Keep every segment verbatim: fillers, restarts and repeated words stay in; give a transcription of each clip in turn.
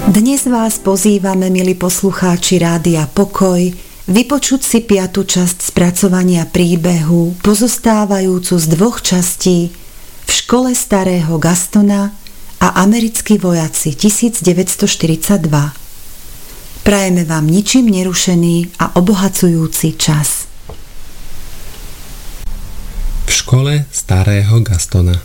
Dnes vás pozývame, milí poslucháči Rádia Pokoj, vypočuť si piatu časť spracovania príbehu, pozostávajúcu z dvoch častí V škole starého Gastona a Americkí vojaci devätnásťstoštyridsaťdva. Prajeme vám ničím nerušený a obohacujúci čas. V škole starého Gastona.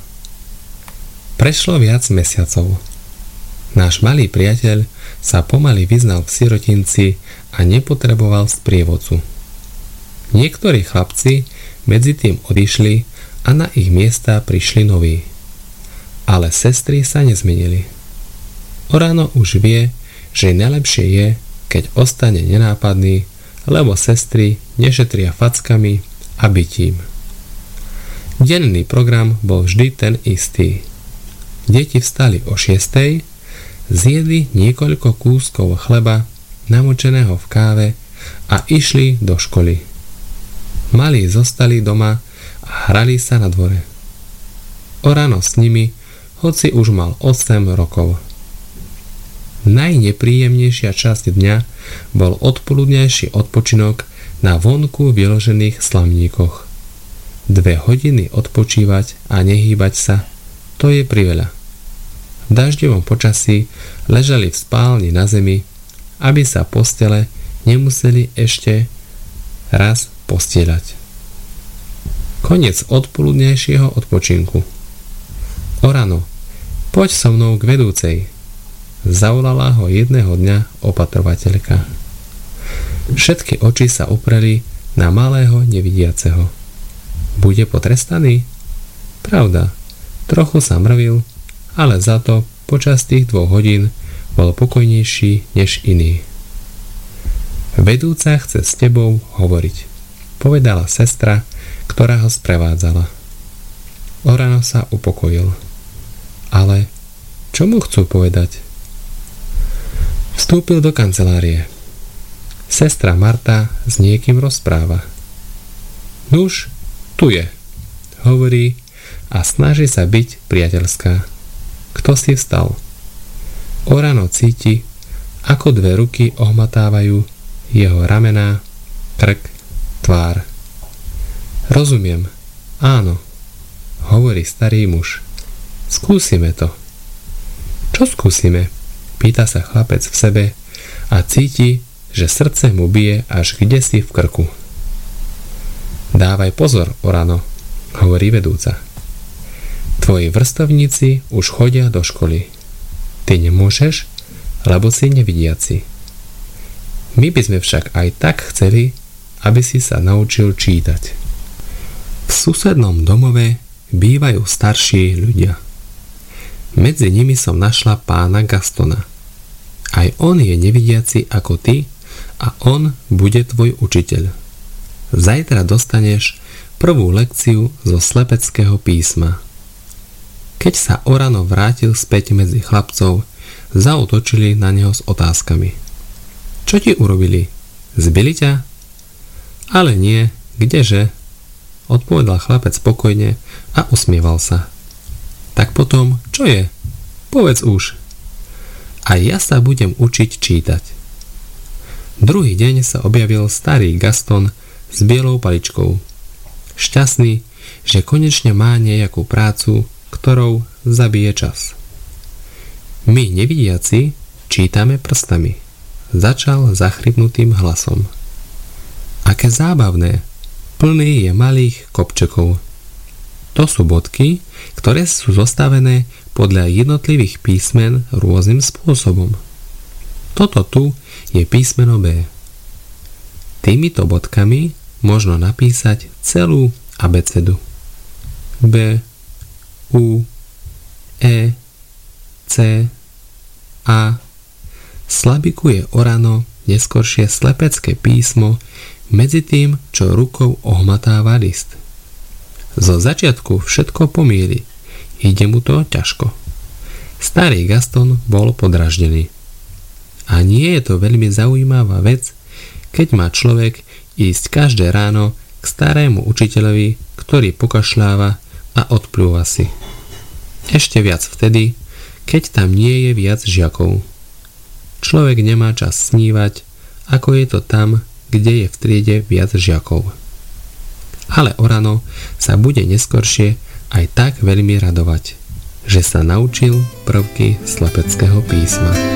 Prešlo viac mesiacov. Náš malý priateľ sa pomaly vyznal v sirotinci a nepotreboval sprievodcu. Niektorí chlapci medzi tým odišli a na ich miesta prišli noví. Ale sestry sa nezmenili. Orano už vie, že najlepšie je, keď ostane nenápadný, lebo sestry nešetria fackami a bitím. Denný program bol vždy ten istý. Deti vstali o šiestej, zjedli niekoľko kúskov chleba namočeného v káve a išli do školy. Malí zostali doma a hrali sa na dvore. Orano s nimi, hoci už mal osem rokov. Najnepríjemnejšia časť dňa bol odpoludňajší odpočinok na vonku vyložených slamníkoch. Dve hodiny odpočívať a nehýbať sa, to je priveľa. V dažďovom počasí ležali v spálni na zemi, aby sa postele nemuseli ešte raz postieľať. Koniec odpoludnejšieho odpočinku. Orano, poď so mnou k vedúcej, zavolala ho jedného dňa opatrovateľka. Všetky oči sa upreli na malého nevidiaceho. Bude potrestaný? Pravda, trochu sa mrvil, ale za to počas tých dvoch hodín bol pokojnejší než iný. Vedúca chce s tebou hovoriť, povedala sestra, ktorá ho sprevádzala. Orano sa upokojil. Ale čo mu chcú povedať? Vstúpil do kancelárie. Sestra Marta s niekým rozpráva. Nuž, tu je, hovorí a snaží sa byť priateľská. Kto si vstal? Orano cíti, ako dve ruky ohmatávajú jeho ramená, krk, tvár. Rozumiem, áno, hovorí starý muž. Skúsime to. Čo skúsime? Pýta sa chlapec v sebe a cíti, že srdce mu bije až kdesi v krku. Dávaj pozor, Orano, hovorí vedúca. Tvoji vrstovníci už chodia do školy. Ty nemôžeš, lebo si nevidiaci. My by sme však aj tak chceli, aby si sa naučil čítať. V susednom domove bývajú starší ľudia. Medzi nimi som našla pána Gastona. Aj on je nevidiaci ako ty a on bude tvoj učiteľ. Zajtra dostaneš prvú lekciu zo slepeckého písma. Keď sa Orano vrátil späť medzi chlapcov, zaútočili na neho s otázkami. Čo ti urobili? Zbili ťa? Ale nie, kdeže? Odpovedal chlapec spokojne a usmieval sa. Tak potom, čo je? Povedz už. A ja sa budem učiť čítať. Druhý deň sa objavil starý Gaston s bielou paličkou. Šťastný, že konečne má nejakú prácu, ktorou zabije čas. My, nevidiaci, čítame prstami. Začal zachrypnutým hlasom. Aké zábavné, plný je malých kopčekov. To sú bodky, ktoré sú zostavené podľa jednotlivých písmen rôznym spôsobom. Toto tu je písmeno B. Týmito bodkami možno napísať celú abecedu. B, U, E, C, A. Slabikuje Orano neskoršie slepecké písmo medzi tým, čo rukou ohmatáva list. Zo začiatku všetko pomýli. Ide mu to ťažko. Starý Gaston bol podraždený. A nie je to veľmi zaujímavá vec, keď má človek ísť každé ráno k starému učiteľovi, ktorý pokašľáva a odplúva si. Ešte viac vtedy, keď tam nie je viac žiakov. človek nemá čas snívať, ako je to tam, kde je v triede viac žiakov. Ale o ráno sa bude neskoršie aj tak veľmi radovať, že sa naučil prvky slepeckého písma.